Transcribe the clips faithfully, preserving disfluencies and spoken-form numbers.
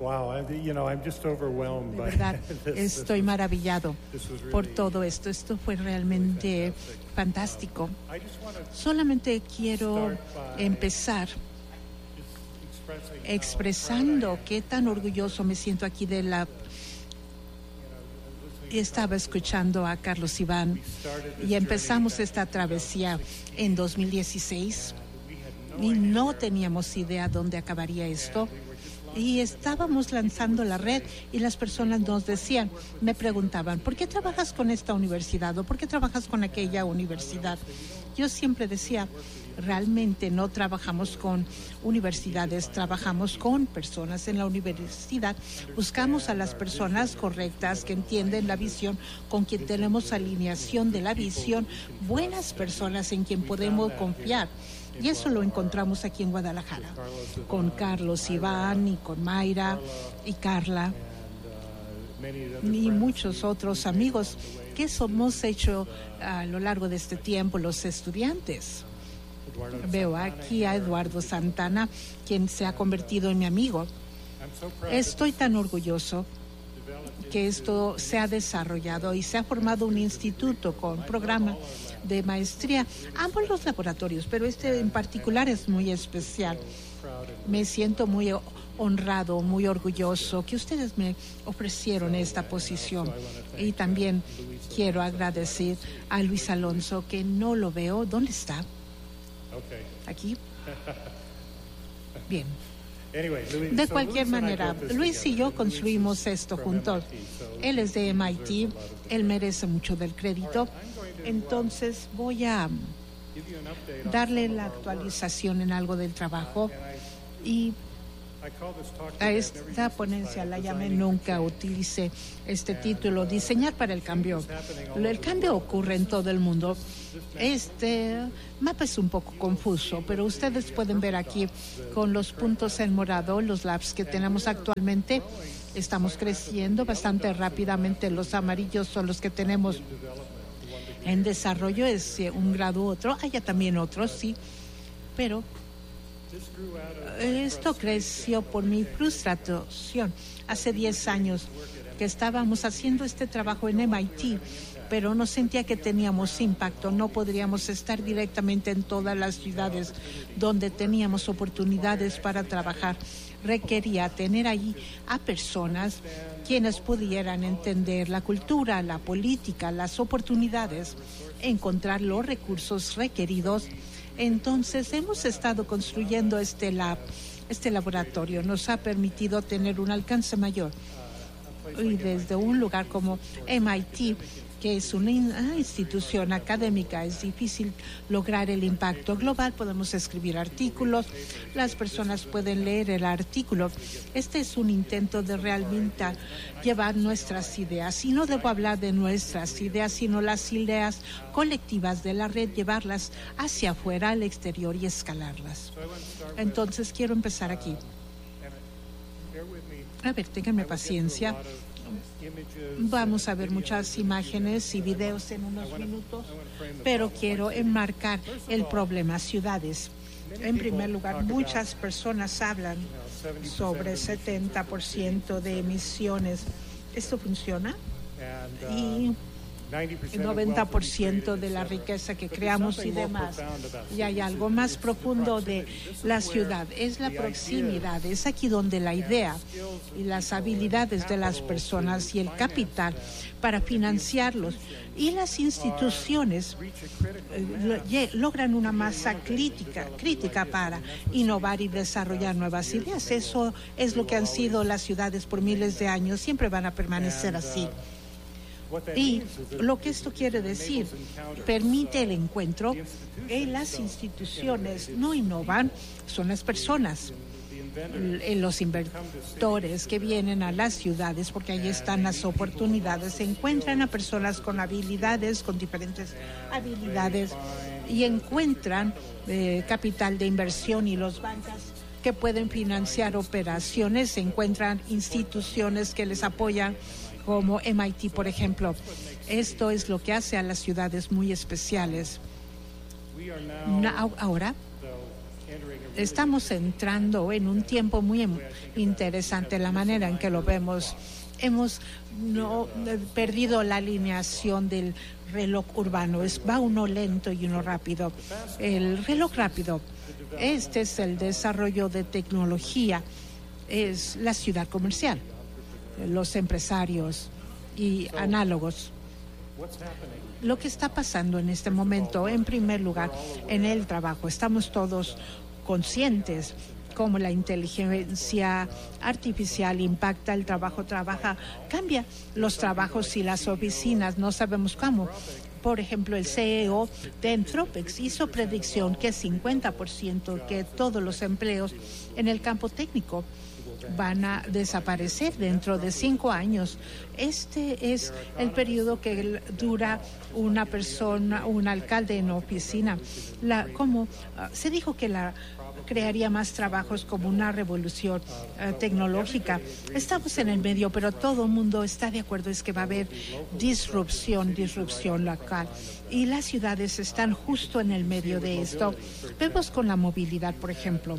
Wow, I, you know, I'm just overwhelmed De by verdad, this. estoy maravillado This was really, por todo esto. Esto fue realmente fantástico. I just want to Solamente quiero empezar expresando qué tan orgulloso me siento aquí de la... Estaba escuchando a Carlos Iván y empezamos esta travesía en dos mil dieciséis y no teníamos idea dónde acabaría esto. Y estábamos lanzando la red y las personas nos decían, me preguntaban, ¿por qué trabajas con esta universidad o por qué trabajas con aquella universidad? Yo siempre decía, realmente no trabajamos con universidades, trabajamos con personas en la universidad. Buscamos a las personas correctas que entienden la visión, con quien tenemos alineación de la visión, buenas personas en quien podemos confiar. Y eso lo encontramos aquí en Guadalajara, con Carlos Iván y con Mayra y Carla y muchos otros amigos que hemos hecho a lo largo de este tiempo los estudiantes. Veo aquí a Eduardo Santana, quien se ha convertido en mi amigo. Estoy tan orgulloso que esto se ha desarrollado y se ha formado un instituto con programa de maestría, ambos los laboratorios, pero este en particular es muy especial. Me siento muy honrado, muy orgulloso que ustedes me ofrecieron esta posición. Y también quiero agradecer a Luis Alonso, que no lo veo. ¿Dónde está? Aquí. Bien. De cualquier manera, Luis y yo construimos esto juntos. Él es de M I T, él merece mucho del crédito. Entonces voy a darle la actualización en algo del trabajo y a esta ponencia la llamé Nunca utilice este título, Diseñar para el Cambio. El cambio ocurre en todo el mundo. Este mapa es un poco confuso, pero ustedes pueden ver aquí con los puntos en morado, los labs que tenemos actualmente. Estamos creciendo bastante rápidamente. Los amarillos son los que tenemos en desarrollo, es un grado u otro. Hay también otros, sí, pero esto creció por mi frustración. Hace diez años que estábamos haciendo este trabajo en M I T, pero no sentía que teníamos impacto. No podríamos estar directamente en todas las ciudades donde teníamos oportunidades para trabajar. Requería tener allí a personas quienes pudieran entender la cultura, la política, las oportunidades, encontrar los recursos requeridos. Entonces hemos estado construyendo este lab, este laboratorio. Nos ha permitido tener un alcance mayor. Y desde un lugar como M I T, que es una institución académica, es difícil lograr el impacto global. Podemos escribir artículos, las personas pueden leer el artículo. Este es un intento de realmente llevar nuestras ideas. Y no debo hablar de nuestras ideas, sino las ideas colectivas de la red, llevarlas hacia afuera, al exterior y escalarlas. Entonces quiero empezar aquí. A ver, ténganme paciencia. Vamos a ver muchas imágenes y videos en unos minutos, pero quiero enmarcar el problema. Ciudades. En primer lugar, muchas personas hablan sobre setenta por ciento de emisiones. ¿Esto funciona? Y el noventa por ciento de la riqueza que creamos y demás. Y hay algo más profundo de la ciudad, es la proximidad, es aquí donde la idea y las habilidades de las personas y el capital para financiarlos y las instituciones eh, logran una masa crítica, crítica para innovar y desarrollar nuevas ideas. Eso es lo que han sido las ciudades por miles de años, siempre van a permanecer así. Y lo que esto quiere decir, permite el encuentro. Y las instituciones no innovan, son las personas, los inversores que vienen a las ciudades, porque ahí están las oportunidades. Se encuentran a personas con habilidades, con diferentes habilidades, y encuentran eh, capital de inversión y los bancos que pueden financiar operaciones. Se encuentran instituciones que les apoyan, como M I T, por ejemplo. Esto es lo que hace a las ciudades muy especiales. Ahora estamos entrando en un tiempo muy interesante, la manera en que lo vemos. Hemos no, perdido la alineación del reloj urbano. Es, va uno lento y uno rápido. El reloj rápido, este es el desarrollo de tecnología, es la ciudad comercial, los empresarios y análogos. Lo que está pasando en este momento, en primer lugar, en el trabajo, estamos todos conscientes cómo la inteligencia artificial impacta el trabajo, trabaja, cambia los trabajos y las oficinas, no sabemos cómo. Por ejemplo, el C E O de Anthropic hizo predicción que cincuenta por ciento que todos los empleos en el campo técnico van a desaparecer dentro de cinco años. Este es el periodo que dura una persona, un alcalde en oficina. La, como uh, se dijo que la crearía más trabajos como una revolución uh, tecnológica. Estamos en el medio, pero todo el mundo está de acuerdo es que va a haber disrupción, disrupción local. Y las ciudades están justo en el medio de esto. Vemos con la movilidad, por ejemplo.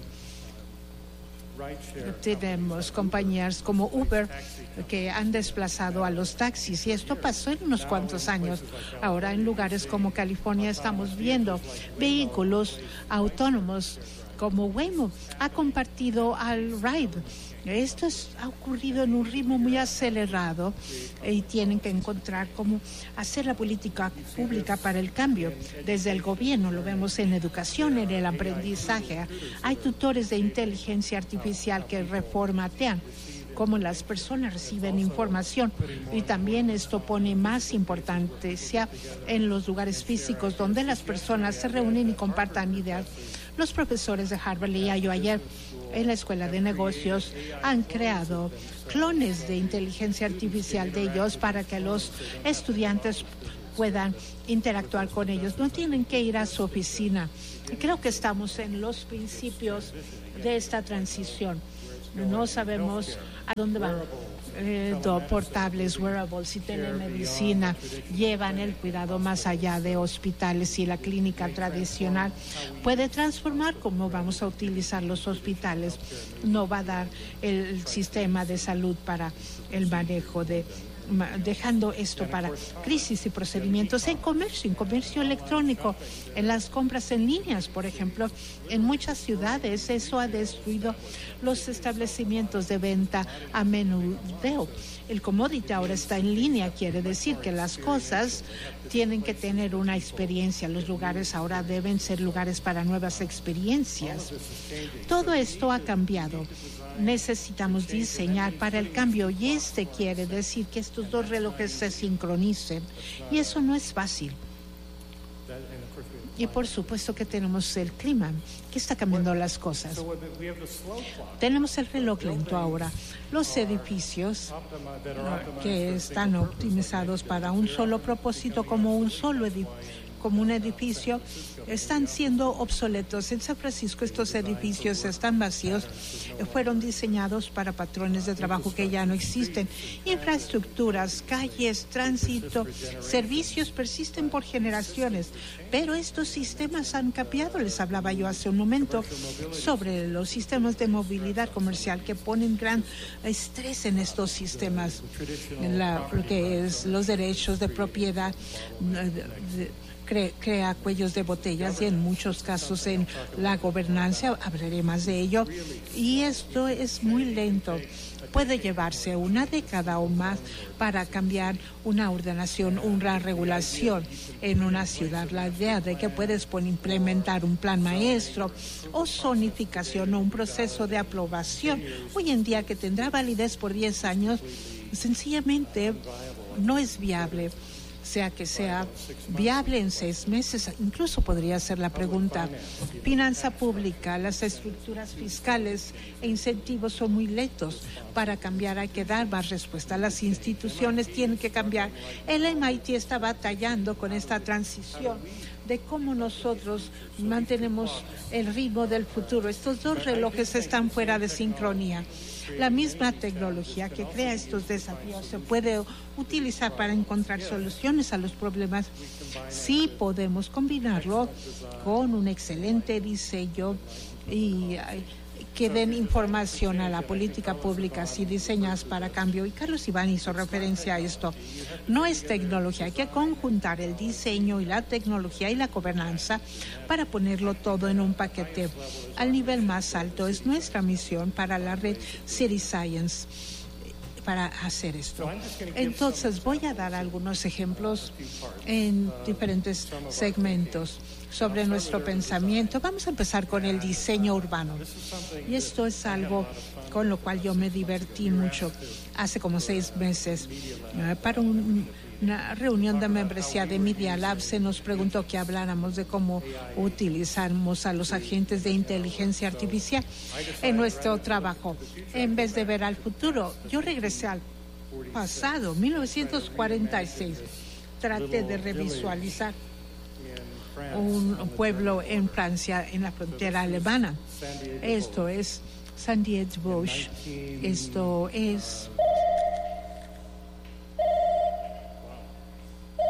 Tenemos compañías como Uber que han desplazado a los taxis y esto pasó en unos cuantos años. Ahora en lugares como California estamos viendo vehículos autónomos como Waymo ha compartido al ride. Esto es, ha ocurrido en un ritmo muy acelerado y tienen que encontrar cómo hacer la política pública para el cambio. Desde el gobierno lo vemos en educación, en el aprendizaje. Hay tutores de inteligencia artificial que reformatean cómo las personas reciben información y también esto pone más importancia en los lugares físicos donde las personas se reúnen y compartan ideas. Los profesores de Harvard, leía yo ayer, en la Escuela de Negocios han creado clones de inteligencia artificial de ellos para que los estudiantes puedan interactuar con ellos. No tienen que ir a su oficina. Y creo que estamos en los principios de esta transición. No sabemos a dónde van. Eh, portables, wearables y telemedicina llevan el cuidado más allá de hospitales y la clínica tradicional puede transformar cómo vamos a utilizar los hospitales. No va a dar el sistema de salud para el manejo de dejando esto para crisis y procedimientos en comercio, en comercio electrónico, en las compras en líneas, por ejemplo. En muchas ciudades eso ha destruido los establecimientos de venta a menudeo. El commodity ahora está en línea, quiere decir que las cosas tienen que tener una experiencia. Los lugares ahora deben ser lugares para nuevas experiencias. Todo esto ha cambiado. Necesitamos diseñar para el cambio y este quiere decir que estos dos relojes se sincronicen y eso no es fácil. Y por supuesto que tenemos el clima que está cambiando las cosas. Tenemos el reloj lento ahora. Los edificios que están optimizados para un solo propósito como un solo edificio, como un edificio, están siendo obsoletos. En San Francisco estos edificios están vacíos, fueron diseñados para patrones de trabajo que ya no existen. Infraestructuras, calles, tránsito, servicios persisten por generaciones, pero estos sistemas han cambiado. Les hablaba yo hace un momento sobre los sistemas de movilidad comercial que ponen gran estrés en estos sistemas, la, lo que es los derechos de propiedad, de, Cre crea cuellos de botellas y en muchos casos en la gobernanza, hablaré más de ello, y esto es muy lento. Puede llevarse una década o más para cambiar una ordenación, una regulación en una ciudad. La idea de que puedes implementar un plan maestro o zonificación o un proceso de aprobación hoy en día que tendrá validez por diez años, sencillamente no es viable. Sea que sea viable en seis meses, incluso podría ser la pregunta. Finanza pública, las estructuras fiscales e incentivos son muy lentos. Para cambiar hay que dar más respuesta. Las instituciones tienen que cambiar. El M I T está batallando con esta transición de cómo nosotros mantenemos el ritmo del futuro. Estos dos relojes están fuera de sincronía. La misma tecnología que crea estos desafíos se puede utilizar para encontrar soluciones a los problemas si podemos combinarlo con un excelente diseño y que den información a la política pública si diseñas para cambio. Y Carlos Iván hizo referencia a esto. No es tecnología, hay que conjuntar el diseño y la tecnología y la gobernanza para ponerlo todo en un paquete al nivel más alto. Es nuestra misión para la red City Science para hacer esto. Entonces voy a dar algunos ejemplos en diferentes segmentos sobre nuestro pensamiento. Vamos a empezar con el diseño urbano. Y esto es algo con lo cual yo me divertí mucho hace como seis meses. Eh, para un, una reunión de membresía de Media Lab se nos preguntó que habláramos de cómo utilizamos a los agentes de inteligencia artificial en nuestro trabajo. En vez de ver al futuro, yo regresé al pasado, mil novecientos cuarenta y seis. Traté de revisualizar un pueblo en Francia, en la frontera alemana. Esto es Saint-Dié-de-Vosges. Esto es